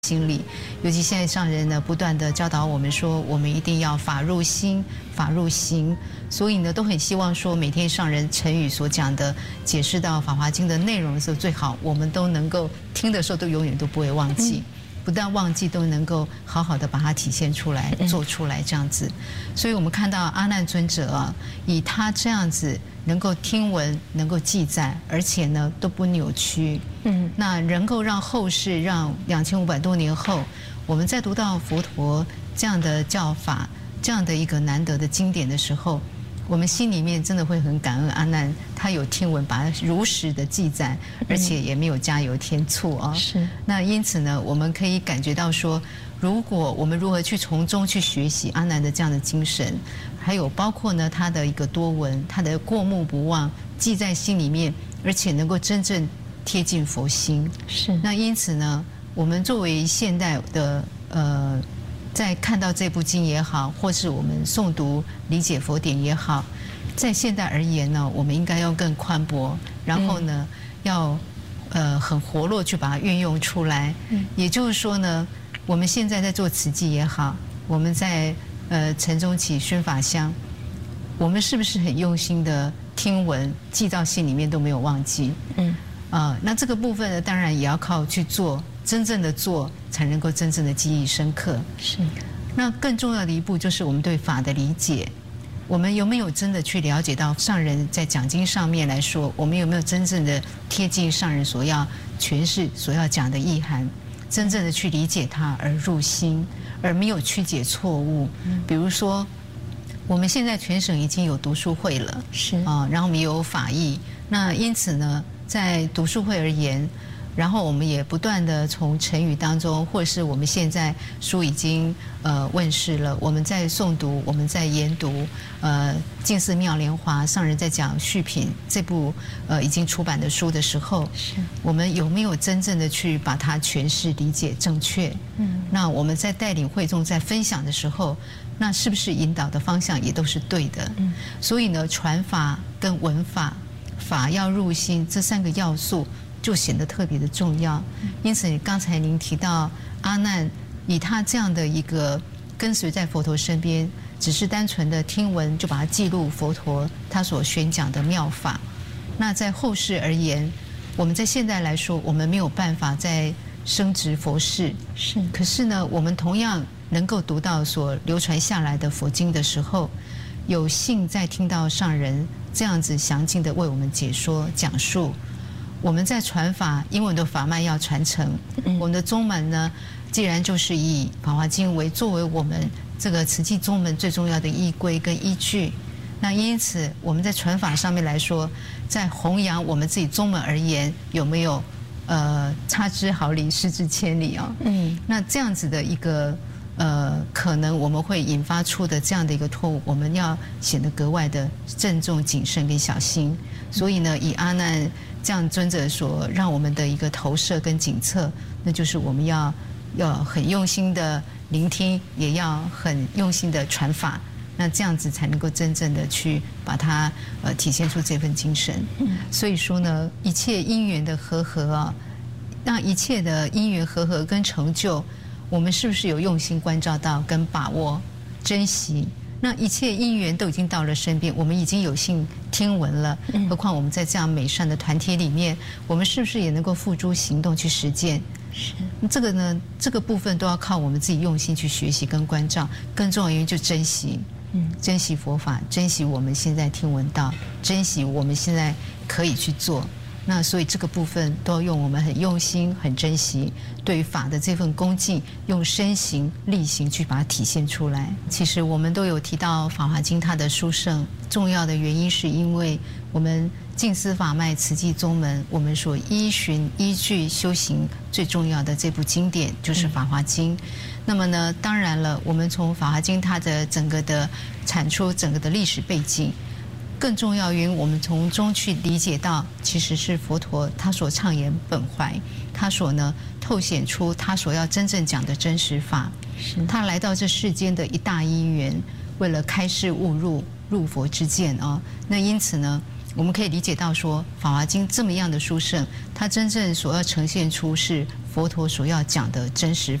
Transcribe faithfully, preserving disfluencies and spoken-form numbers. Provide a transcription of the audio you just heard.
心里，尤其现在上人呢，不断的教导我们说，我们一定要法入心，法入行，所以呢，都很希望说，每天上人陈宇所讲的解释到《法华经》的内容的时候，最好我们都能够听的时候，都永远都不会忘记。嗯不但忘记，都能够好好的把它体现出来、做出来这样子。所以我们看到阿难尊者啊，以他这样子能够听闻、能够记载，而且呢都不扭曲，嗯，那能够让后世、让两千五百多年后，我们在读到佛陀这样的教法、这样的一个难得的经典的时候，我们心里面真的会很感恩阿难，他有听闻，把它如实的记载，而且也没有加油添醋啊。是。那因此呢，我们可以感觉到说，如果我们如何去从中去学习阿难的这样的精神，还有包括呢他的一个多闻，他的过目不忘，记在心里面，而且能够真正贴近佛心。是。那因此呢，我们作为现代的呃。在看到这部经也好，或是我们诵读理解佛典也好，在现代而言呢，我们应该要更宽博，然后呢，要呃很活络去把它运用出来。也就是说呢，我们现在在做慈济也好，我们在呃晨钟起宣法香，我们是不是很用心的听闻，记到心里面都没有忘记？嗯，啊、呃，那这个部分呢，当然也要靠去做。真正的做，才能够真正的记忆深刻。是，那更重要的一步就是我们对法的理解。我们有没有真的去了解到上人在讲经上面来说，我们有没有真正的贴近上人所要诠释、所要讲的意涵，真正的去理解它而入心，而没有曲解错误。比如说，我们现在全省已经有读书会了，是啊，然后我们也有法义。那因此呢，在读书会而言。然后我们也不断的从成语当中，或是我们现在书已经呃问世了，我们在诵读，我们在研读，呃，净寺妙莲华上人在讲续品这部呃已经出版的书的时候，是我们有没有真正的去把它诠释理解正确？嗯，那我们在带领会众在分享的时候，那是不是引导的方向也都是对的？嗯，所以呢，传法跟闻法，法要入心这三个要素。就显得特别的重要，因此刚才您提到阿难以他这样的一个跟随在佛陀身边，只是单纯的听闻就把它记录佛陀他所宣讲的妙法。那在后世而言，我们在现在来说，我们没有办法再升值佛事，是。可是呢，我们同样能够读到所流传下来的佛经的时候，有幸在听到上人这样子详尽的为我们解说讲述。我们在传法，因为我们的法脉要传承，我们的宗门呢，既然就是以《法华经》为作为我们这个慈济宗门最重要的依规跟依据，那因此我们在传法上面来说，在弘扬我们自己宗门而言，有没有呃差之毫厘，失之千里啊？嗯，那这样子的一个呃，可能我们会引发出的这样的一个错误，我们要显得格外的郑重、谨慎跟小心。所以呢，以阿难这样尊者所让我们的一个投射跟警策，那就是我们要要很用心的聆听，也要很用心的传法，那这样子才能够真正的去把它呃体现出这份精神。所以说呢，一切因缘的和合啊，那一切的因缘和合跟成就，我们是不是有用心关照到跟把握、珍惜？那一切因缘都已经到了身边，我们已经有幸听闻了，何况我们在这样美善的团体里面，我们是不是也能够付诸行动去实践？是这个呢，这个部分都要靠我们自己用心去学习跟关照，更重要的原因就珍惜，嗯，珍惜佛法，珍惜我们现在听闻到，珍惜我们现在可以去做。那所以这个部分都要用我们很用心、很珍惜对于法的这份恭敬，用身行力行去把它体现出来。其实我们都有提到《法华经》它的殊胜，重要的原因是因为我们净思法脉慈济宗门，我们所依循依据修行最重要的这部经典就是《法华经》。那么呢，当然了，我们从《法华经》它的整个的产出、整个的历史背景。更重要原因，我们从中去理解到，其实是佛陀他所畅言本怀，他所呢透显出他所要真正讲的真实法。他来到这世间的一大因缘，为了开示悟入入佛之见啊。那因此呢， 我们可以理解到说，《法华经》这么样的殊胜，它真正所要呈现出是佛陀所要讲的真实